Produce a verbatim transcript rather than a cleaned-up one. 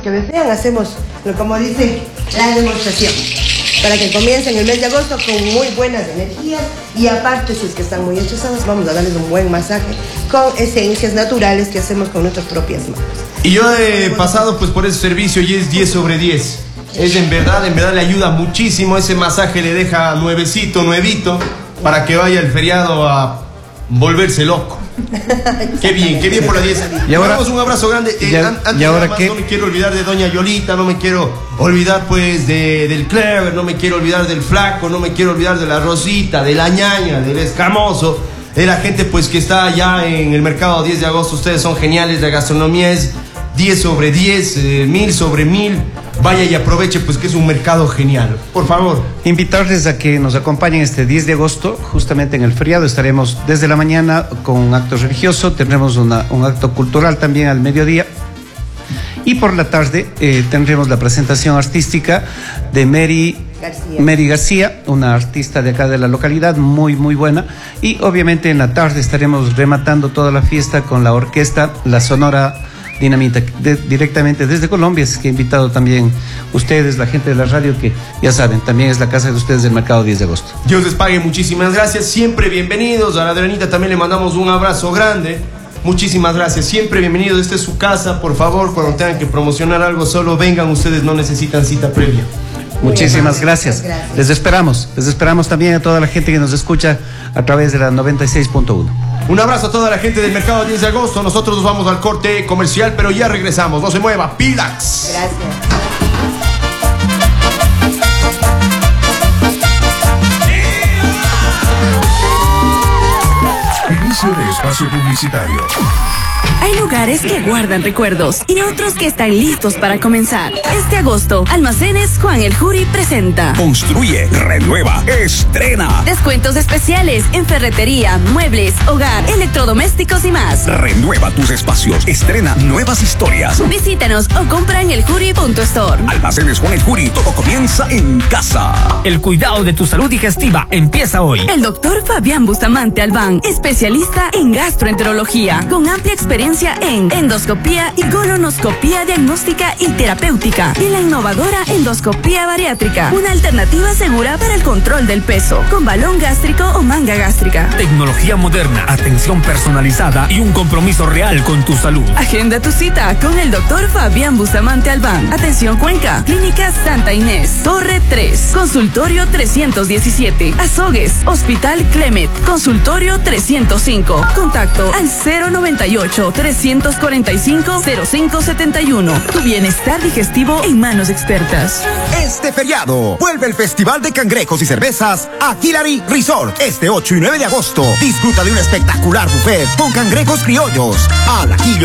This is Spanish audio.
que desean, hacemos, como dice, la demostración, para que comiencen el mes de agosto con muy buenas energías y aparte, si es que están muy estresados, vamos a darles un buen masaje con esencias naturales que hacemos con nuestras propias manos. Y yo he pasado pues por ese servicio y es diez sobre diez. Es en verdad, en verdad le ayuda muchísimo. Ese masaje le deja nuevecito, nuevito, para que vaya el feriado a volverse loco. Qué bien, qué bien por la diez. Y ahora un abrazo grande. Eh, ya, antes y ahora más, qué? No me quiero olvidar de doña Yolita, no me quiero olvidar pues de, del Clever, no me quiero olvidar del Flaco, no me quiero olvidar de la Rosita, de la Ñaña, del Escamoso, de la gente pues que está allá en el mercado diez de agosto. Ustedes son geniales, la gastronomía es diez sobre diez, eh, mil sobre mil. Vaya y aproveche pues que es un mercado genial. Por favor. Invitarles a que nos acompañen este diez de agosto, justamente en el feriado. Estaremos desde la mañana con un acto religioso, tendremos una, un acto cultural también al mediodía. Y por la tarde eh, tendremos la presentación artística de Mary García. Mary García, una artista de acá de la localidad, muy muy buena. Y obviamente en la tarde estaremos rematando toda la fiesta con la orquesta La Sonora Dinamita, de, directamente desde Colombia. Es que he invitado también ustedes, la gente de la radio, que ya saben, también es la casa de ustedes del mercado diez de agosto. Dios les pague, muchísimas gracias, siempre bienvenidos. A la Adrianita también le mandamos un abrazo grande. Muchísimas gracias, siempre bienvenidos. Esta es su casa, por favor, cuando tengan que promocionar algo, solo vengan, ustedes no necesitan cita previa. Muchísimas gracias. gracias. Les esperamos, les esperamos también a toda la gente que nos escucha a través de la noventa y seis punto uno. Un abrazo a toda la gente del mercado diez de agosto. Nosotros nos vamos al corte comercial, pero ya regresamos. No se mueva, pilas. Gracias. Inicio de espacio publicitario. Hay lugares que guardan recuerdos y otros que están listos para comenzar. Este agosto, Almacenes Juan el Juri presenta Construye, renueva, estrena. Descuentos especiales en ferretería, muebles, hogar, electrodomésticos y más. Renueva tus espacios, estrena nuevas historias. Visítanos o compra en el juri punto store. Almacenes Juan el Juri, todo comienza en casa. El cuidado de tu salud digestiva empieza hoy. El doctor Fabián Bustamante Albán, especialista en gastroenterología, con amplia experiencia en endoscopía y colonoscopía diagnóstica y terapéutica y la innovadora endoscopía bariátrica, una alternativa segura para el control del peso, con balón gástrico o manga gástrica. Tecnología moderna, atención personalizada y un compromiso real con tu salud. Agenda tu cita con el doctor Fabián Bustamante Albán. Atención Cuenca, Clínica Santa Inés, Torre tres, Consultorio trescientos diecisiete, Azogues, Hospital Clemet, Consultorio trescientos cinco. Contacto al cero noventa y ocho, trescientos cuarenta y cinco, cero cinco setenta y uno. Tu bienestar digestivo en manos expertas. Este feriado vuelve el Festival de Cangrejos y Cervezas a Hillary Resort. Este ocho y nueve de agosto disfruta de un espectacular buffet con cangrejos criollos al ajillo